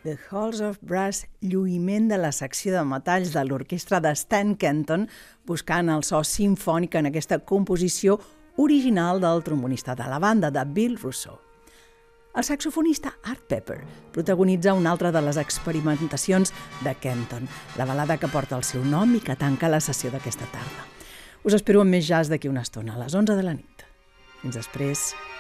The Halls of Brass, lluïment de la secció de metalls de l'orquestra de Stan Kenton, buscant el so simfònic en aquesta composició original del trombonista de la banda, de Bill Russo. El saxofonista Art Pepper protagonitza una altra de les experimentacions de Kenton, la balada que porta el seu nom i que tanca la sessió d'aquesta tarda. Us espero amb més jazz d'aquí una estona, a les 11 de la nit. Fins després.